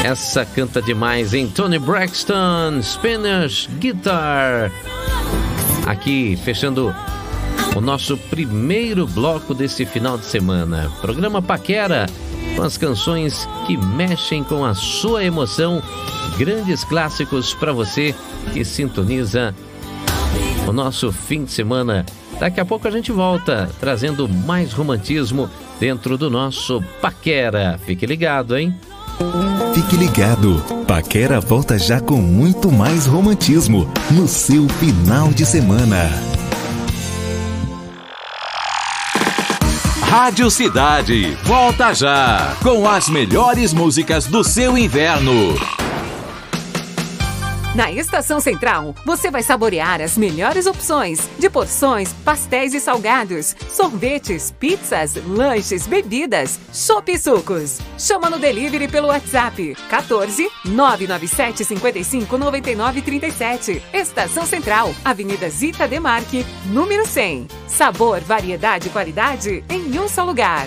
Essa canta demais, hein? Toni Braxton, Spanish Guitar. Aqui, fechando o nosso primeiro bloco desse final de semana. Programa Paquera, com as canções que mexem com a sua emoção. Grandes clássicos para você que sintoniza o nosso fim de semana. Daqui a pouco a gente volta, trazendo mais romantismo dentro do nosso Paquera. Fique ligado, hein? Fique ligado, Paquera volta já com muito mais romantismo no seu final de semana. Rádio Cidade, volta já com as melhores músicas do seu inverno. Na Estação Central, você vai saborear as melhores opções de porções, pastéis e salgados, sorvetes, pizzas, lanches, bebidas, chopp e sucos. Chama no delivery pelo WhatsApp 14 997 55 99 37. Estação Central, Avenida Zita Demarque, número 100. Sabor, variedade e qualidade em um só lugar.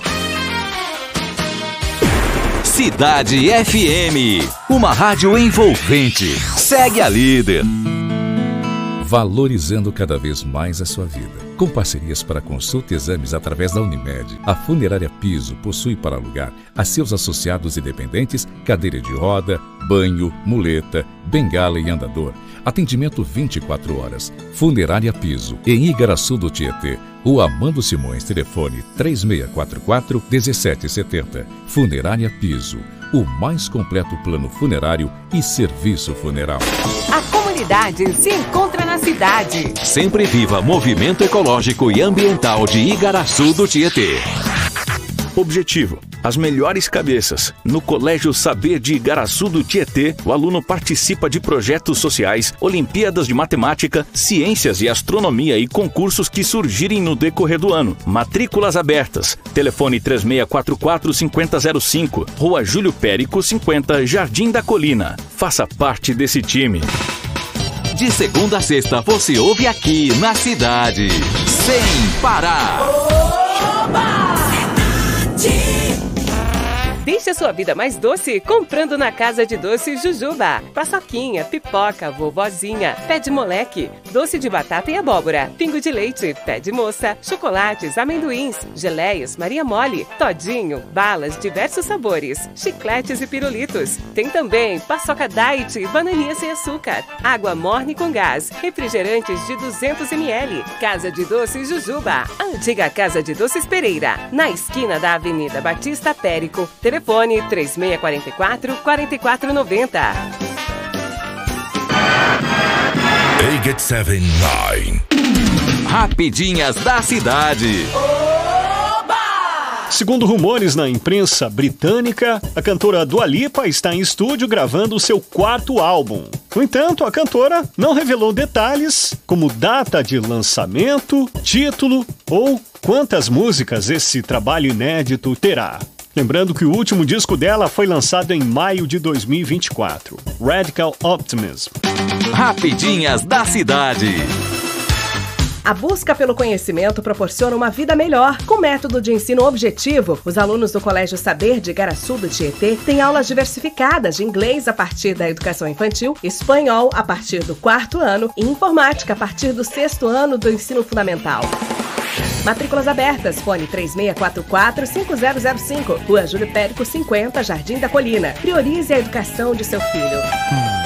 Cidade FM, uma rádio envolvente. Segue a líder. Valorizando cada vez mais a sua vida. Com parcerias para consulta e exames através da Unimed, a Funerária Piso possui para alugar a seus associados e dependentes cadeira de roda, banho, muleta, bengala e andador. Atendimento 24 horas. Funerária Piso, em Igaraçu do Tietê. Rua Amando Simões, telefone 3644-1770. Funerária Piso, o mais completo plano funerário e serviço funeral. A comunidade se encontra na cidade. Sempre viva movimento ecológico e ambiental de Igaraçu do Tietê. Objetivo: as melhores cabeças. No Colégio Saber de Igaraçu do Tietê, o aluno participa de projetos sociais, Olimpíadas de Matemática, Ciências e Astronomia e concursos que surgirem no decorrer do ano. Matrículas abertas. Telefone 3644-5005, Rua Júlio Périco, 50, Jardim da Colina. Faça parte desse time. De segunda a sexta, você ouve aqui na cidade, sem parar. Oba! Deixe a sua vida mais doce comprando na Casa de Doce Jujuba. Paçoquinha, pipoca, vovozinha, pé de moleque, doce de batata e abóbora, pingo de leite, pé de moça, chocolates, amendoins, geleias, Maria Mole, todinho, balas, diversos sabores, chicletes e pirulitos. Tem também paçoca diet, bananinha sem açúcar, água morne com gás, refrigerantes de 200 ml. Casa de Doce Jujuba, a antiga Casa de Doces Pereira, na esquina da Avenida Batista Périco. Telefone 3644-4490. 879. Rapidinhas da cidade. Segundo rumores na imprensa britânica, a cantora Dua Lipa está em estúdio gravando o seu quarto álbum. No entanto, a cantora não revelou detalhes como data de lançamento, título ou quantas músicas esse trabalho inédito terá. Lembrando que o último disco dela foi lançado em maio de 2024, Radical Optimism. Rapidinhas da cidade. A busca pelo conhecimento proporciona uma vida melhor. Com método de ensino objetivo, os alunos do Colégio Saber de Igaraçu do Tietê têm aulas diversificadas de inglês a partir da educação infantil, espanhol a partir do 4º ano e informática a partir do 6º ano do ensino fundamental. Matrículas abertas, fone 3644-5005, Rua Júlio Périco 50, Jardim da Colina. Priorize a educação de seu filho.